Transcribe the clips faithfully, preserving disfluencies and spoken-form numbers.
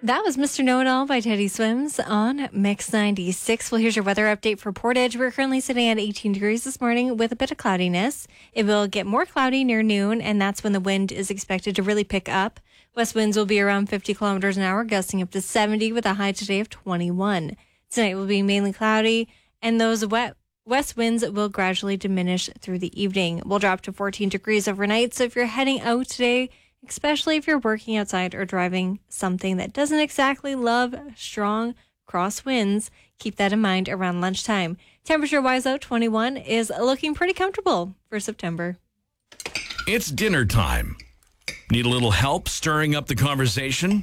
That was Mister Know-It-All by Teddy Swims on Mix ninety-six. Well, here's your weather update for Portage. We're currently sitting at eighteen degrees this morning with a bit of cloudiness. It will get more cloudy near noon, and that's when the wind is expected to really pick up. West winds will be around fifty kilometers an hour, gusting up to seventy with a high today of twenty-one. Tonight will be mainly cloudy, and those wet west winds will gradually diminish through the evening. We'll drop to fourteen degrees overnight, so if you're heading out today, especially if you're working outside or driving something that doesn't exactly love strong cross winds, keep that in mind around lunchtime. Temperature-wise, out twenty-one is looking pretty comfortable for September. It's dinner time. Need a little help stirring up the conversation?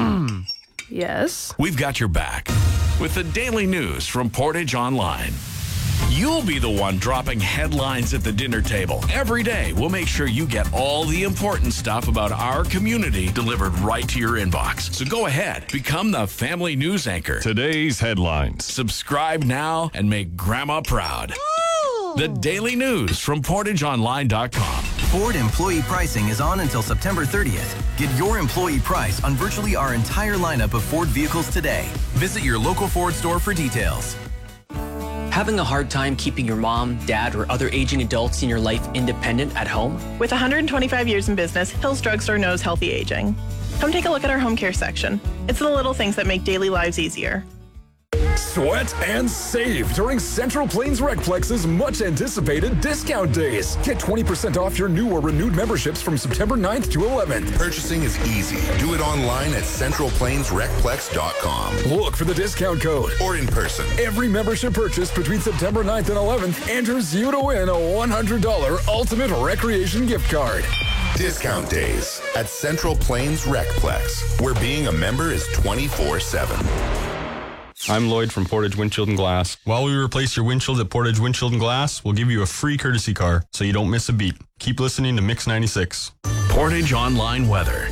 Yes. We've got your back with the daily news from Portage Online. You'll be the one dropping headlines at the dinner table. Every day, we'll make sure you get all the important stuff about our community delivered right to your inbox. So go ahead, become the family news anchor. Today's headlines. Subscribe now and make Grandma proud. Ooh. The daily news from portage online dot com. Ford employee pricing is on until September thirtieth. Get your employee price on virtually our entire lineup of Ford vehicles today. Visit your local Ford store for details. Having a hard time keeping your mom, dad, or other aging adults in your life independent at home? With one hundred twenty-five years in business, Hills Drugstore knows healthy aging. Come take a look at our home care section. It's the little things that make daily lives easier. Sweat and save during Central Plains Recplex's much-anticipated discount days. Get twenty percent off your new or renewed memberships from September ninth to eleventh. Purchasing is easy. Do it online at central plains recplex dot com. Look for the discount code. Or in person. Every membership purchase between September ninth and eleventh enters you to win a one hundred dollars Ultimate Recreation gift card. Discount days at Central Plains Recplex, where being a member is twenty-four seven. I'm Lloyd from Portage Windshield and Glass. While we replace your windshield at Portage Windshield and Glass, we'll give you a free courtesy car so you don't miss a beat. Keep listening to Mix ninety-six. Portage Online weather.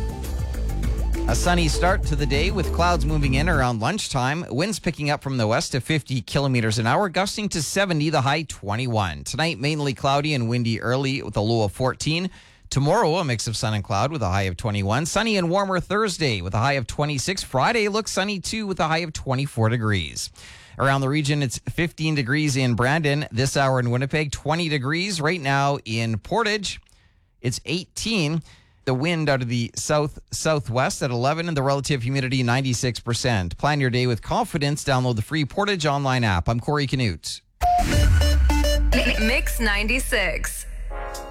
A sunny start to the day with clouds moving in around lunchtime. Winds picking up from the west to fifty kilometers an hour, gusting to seventy, the high twenty-one. Tonight, mainly cloudy and windy early with a low of fourteen. Tomorrow, a mix of sun and cloud with a high of twenty-one. Sunny and warmer Thursday with a high of twenty-six. Friday looks sunny too with a high of twenty-four degrees. Around the region, it's fifteen degrees in Brandon. This hour in Winnipeg, twenty degrees. Right now in Portage, it's eighteen. The wind out of the south-southwest at eleven and the relative humidity ninety-six percent. Plan your day with confidence. Download the free Portage Online app. I'm Corey Canute. Mix ninety-six.